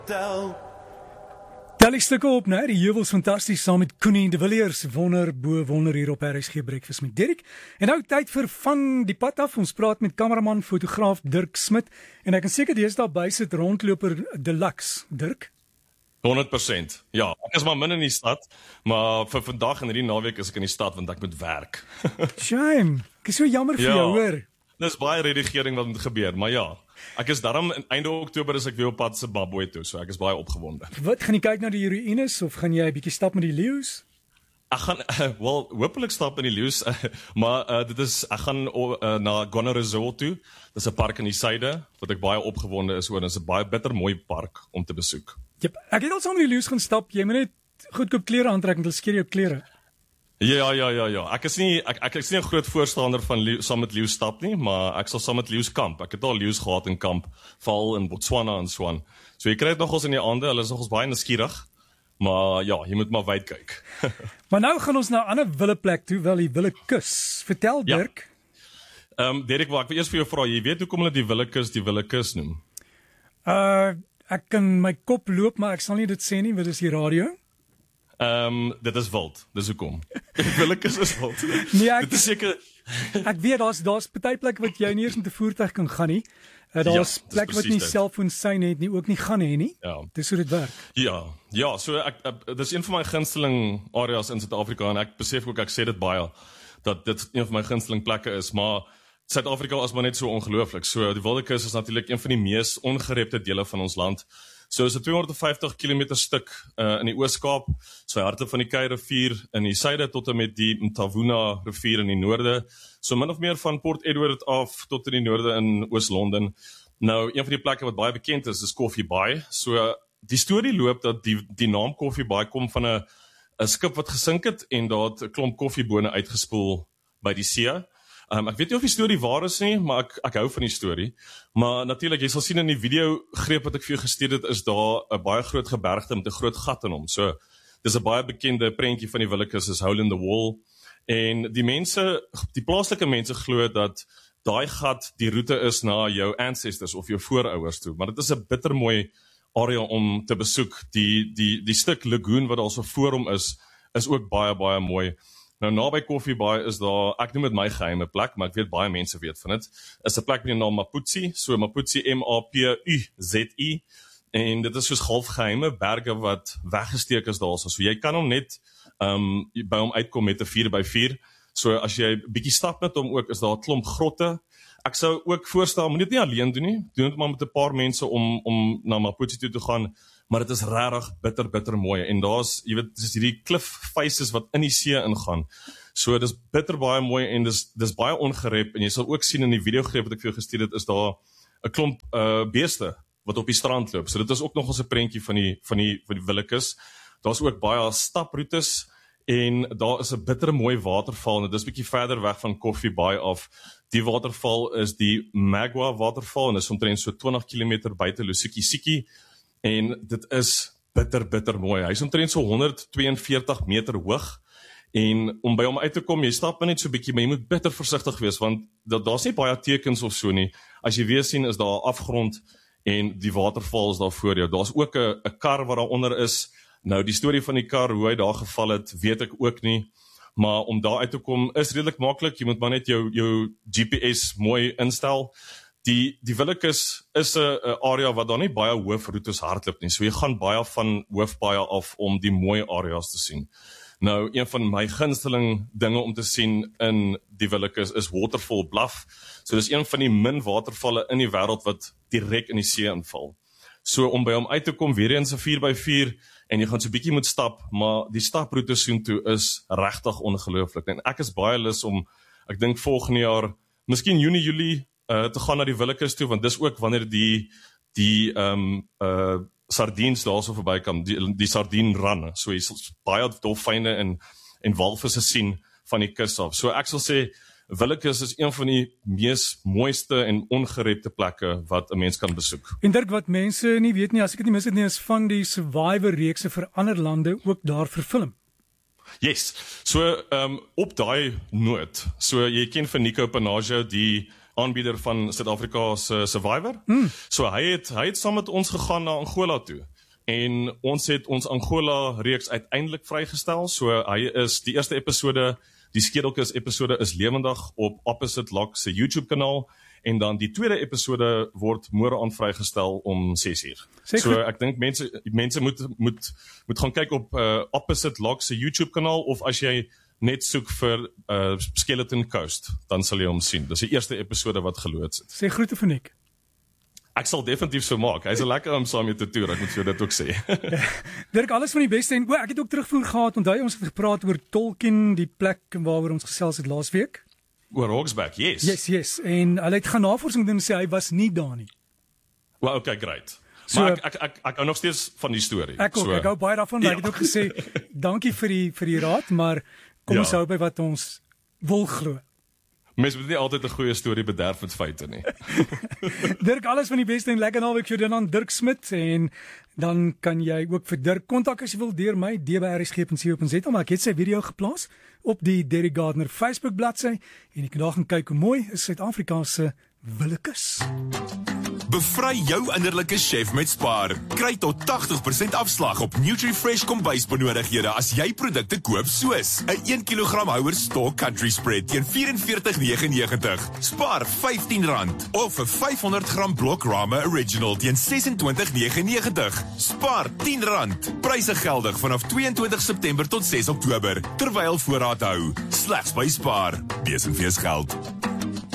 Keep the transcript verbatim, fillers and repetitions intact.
Tel die stukke op, né? Die heuwels fantasties saam met Koenie de Villiers, wonder bo wonder hier op R S G Breakfast met Dirk. En nou tyd vir van die pad af. Ons praat met kameraman, fotograaf Dirk Smit en ek kan seker deesdae bysit rondloper deluxe. Dirk? honderd persent. Ja, ek is maar min in die stad, maar vir vandag en hierdie naweek is ek in die stad want ek moet werk. Shame. Ek is so jammer vir Ja. jou, hoor. Dis baie redigering wat moet gebeur, maar ja. Ek is daarom, einde Oktober is ek weer op pad Zimbabwe toe, so ek is baie opgewonde. Wat, gaan jy kyk na die ruïnes of gaan jy 'n bietjie stap met die leeu's? Ek gaan, uh, wel, hopelik stap in die leeu's, uh, maar uh, dit is, ek gaan uh, na Gona Resort toe. Dis 'n park in die suide, wat ek baie opgewonde is oor. Dit is 'n baie bitter mooi park om te besoek. Jep, ek het al saam met die leeu's gaan stap. Jy moet net goedkoop klere aantrek want hulle skeer jou klere. Ja, ja, ja, ja. Ek is nie, ek, ek is nie 'n groot voorstander van leeu, saam met leeu's stap nie, maar ek sal saam met leeu's kamp. Ek het al leeu's gehad in kamp, veral in Botswana en so aan. So jy kry dit nogals in die aande, hulle is nogals baie nuuskierig, maar ja, jy moet maar wyd kyk. Maar nou gaan ons na 'n ander wille plek toe, wel die Wille Kus. Vertel, Ja. Dirk. Ehm um, Derek, ek wil eers vir jou vra, jy weet hoekom hulle die Wille Kus die Wille Kus noem? Uh, ek kan my kop loop, maar ek sal nie dit sê nie, want dit is die radio. Ehm um, dit is wild, dis hoekom. Die Wille Kus is wild. Nee, ek- Dit is seker Ek weet, daar's daar's party plekke wat jy nie eens met 'n voertuig kan gaan nie. Uh, daar's Ja, dis plekke wat presies nie dit. selfoonsein het nie, ook nie gaan hê nie. Ja. Dis hoe dit werk. Ja, ja, so ek, ek dis een van my gunsteling areas in Suid-Afrika en ek besef ook ek sê dit baie dat dit een van my gunsteling plekke is, maar Suid-Afrika is maar net so ongelooflik. So die Wilde Kus is natuurlik een van die mees ongerepte dele van ons land. So is 'n tweehonderd vyftig kilometer stuk uh, in die Oos-Kaap, so harte van die Kei rivier in die suide tot en met die Mtavuna rivier in die noorde. So min of meer van Port Edward af tot in die noorde in Oos-London. Nou, een van die plekke wat baie bekend is, is Coffee Bay. So die storie loop dat die die naam Coffee Bay kom van 'n 'n skip wat gesink het en daar het 'n klomp koffiebone uitgespoel by die see. Um, ek weet nie of die storie waar is nie, maar ek, ek hou van die storie. Maar natuurlik, jy sal sien in die video greep wat ek vir jou gestuur het, is daar 'n baie groot gebergte met 'n groot gat in hom. So, dis 'n baie bekende prentjie van die Wille Kus, is Hole in the Wall. En die mense, die plaaslike mense glo dat daai gat die roete is na jou ancestors of jou voorouers toe. Maar dit is 'n bittermooi area om te besoek. Die die die stuk lagoon wat daar so voor hom is, is ook baie baie mooi. Nou naby Coffee Bay is daar, ek noem dit my geheime plek, maar ek weet baie mense weet van dit, is 'n plek met die naam Maputsi, so Maputsi M A P U Z I, en dit is soos half geheime berge wat weggesteek is daar, so jy kan hom net um, by hom uitkom met 'n vier by vier, so as jy 'n bietjie stap met hom ook, is daar 'n klomp grotte. Ek sou ook voorstel, moet dit nie alleen doen nie, doen dit maar met 'n paar mense om, om na Maputsi toe te gaan, maar dit is regtig bitter, bitter mooi, en daar's, jy weet, dis hierdie cliff faces wat in die see ingaan, so dis bitter baie mooi, en dis, dis baie ongerep, en jy sal ook sien in die videogreep wat ek vir jou gestuur het, is daar 'n klomp uh, beeste, wat op die strand loop, so dit is ook nog 'n prentjie van die, van die, van die Wille Kus. Daar's ook baie staproetes, en daar is 'n bitter mooi waterval, en dit is bietjie verder weg van Coffee Bay af. Die waterval is die Magwa waterval, en dit is omtrent so twintig kilometer buite Lusikisiki, en dit is bitter, bitter mooi. Hy is omtrent so honderd tweeënveertig meter hoog, en om by hom uit te kom, jy stap net so bietjie, maar jy moet bitter versigtig wees, want daar's nie baie tekens of so nie. As jy weer sien, is daar 'n afgrond, en die waterval is daar voor jou. Daar's ook 'n 'n kar wat daar onder is. Nou, die storie van die kar, hoe hy daar geval het, weet ek ook nie, maar om daar uit te kom, is redelik maklik, jy moet maar net jou, jou G P S mooi instel. Die, die Wille Kus is 'n area wat daar nie baie hoofroetes hardloop nie, so jy gaan baie van hoofpaaie af om die mooi areas te sien. Nou, een van my gunsteling dinge om te sien in die Wille Kus is Waterfall Bluff, so dis een van die min watervalle in die wêreld wat direk in die see inval. So om by hom uit te kom, weer eens 'n vier by vier, en jy gaan so 'n bietjie moet stap, maar die staproete soontoe is regtig ongelooflik. En ek is baie lus om, ek dink volgende jaar, miskien Junie, Julie, uh, te gaan na die Wille Kus toe, want dis ook wanneer die die um, uh, sardiens daarso verbykom, die, die sardien run. So jy sal baie dolfyne en en walvisse sien van die kus af. So ek sal sê Wille Kus is een van die mees mooiste en ongerepte plekke wat 'n mens kan besoek. En Dirk, wat mense nie weet nie, as ek dit nie mis het nie, is van die Survivor reekse vir ander lande ook daar verfilm. Yes, so um, op daai noot, so jy ken van Nico Panagio, die aanbieder van Suid-Afrika se Survivor. Mm. So hy het hy het saam met ons gegaan na Angola toe. en ons het ons Angola reeks uiteindelik vrygestel. So hy is die eerste episode, die Skedelkus episode is lewendig op Opposite Lock se YouTube kanaal en dan die tweede episode word môre aan vrygestel om ses uur. So ek dink mense mense moet moet moet gaan kyk op uh, Opposite Lock se YouTube kanaal of as jy net soek vir uh, Skeleton Coast, dan sal jy hom sien. Dis die eerste episode wat geloods het. Sê groete vir Nick. Ek sal definitief so maak. Hy's 'n lekker om saam mee te toer, ek moet vir dit ook sê. Dirk, alles van die beste en o, ek het ook terugvoer gehad. Onthou ons het gepraat oor Tolkien, die plek waaroor ons gesels het laasweek. Oor Hawksback, yes. Yes, yes. En hulle het gaan navorsing doen en sê hy was nie daar nie. Well, okay, great. So, maar ek ek ek ek hou nog steeds van die storie. Ek ook, so, ek hou baie daarvan, maar ja. Ek het ook gesê dankie vir die vir die raad, maar kom ja. ons hou by wat ons wil glo. Mens moet nie altyd 'n goeie storie bederf met feite nie. Dirk, alles van die beste en lekker naweek vir jou dan aan Dirk Smit en dan kan jy ook vir Dirk kontak as jy wil deur my d b r s g punt co punt z a, maar ek het sy video geplaas op die Derek Gardner Facebook bladsy en jy kan daar gaan kyk hoe mooi is Suid-Afrika se Willekeus. Bevry jou innerlike chef met Spar. Kry tot tagtig persent afslag op NutriFresh kombuisbenodigdhede as jy produkte koop soos 'n een kilogram houer stok country spread teen vyf en veertig negenennegentig. Spar vyftien rand of 'n vyf honderd gram blok Rama Original teen ses en twintig negenennegentig. Spar tien rand. Pryse geldig vanaf twee en twintig September tot ses Oktober terwyl voorraad hou. Slegs by Spar. Wees en wees geld.